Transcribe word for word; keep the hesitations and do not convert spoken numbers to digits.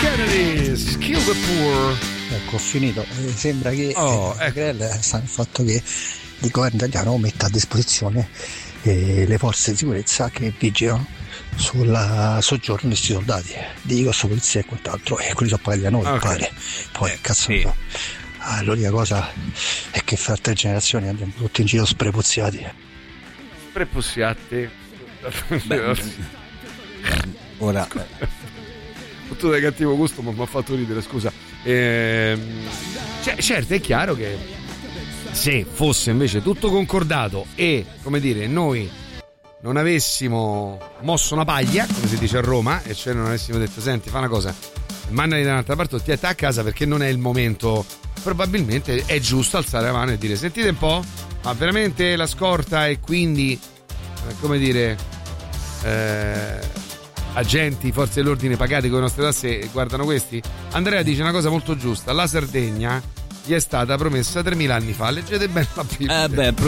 Kennedy, Kill the Poor. Ecco, ho finito. Eh, sembra che oh, eh, ecco. il fatto che il governo italiano metta a disposizione eh, le forze di sicurezza che vigilano sul soggiorno di questi soldati di Costa Polizia e quant'altro, e quelli sono pagati da noi, okay. Pare. Poi eh, cazzo sì. So. Ah, l'unica cosa è che fra tre generazioni andiamo tutti in giro sprepuzziati. Sprepuzziati? Beh, ora tutto da cattivo gusto, ma mi ha fatto ridere, scusa. Ehm, cioè, certo, è chiaro che se fosse invece tutto concordato e, come dire, noi non avessimo mosso una paglia, come si dice a Roma, e cioè non avessimo detto senti, fa una cosa, mandali da un'altra parte o ti a casa perché non è il momento, probabilmente è giusto alzare la mano e dire sentite un po', ma veramente la scorta, e quindi eh, come dire eh, agenti, forze dell'ordine pagati con le nostre tasse guardano questi. Andrea dice una cosa molto giusta: la Sardegna gli è stata promessa tremila anni fa, leggete bene la Bibbia. Eh beh,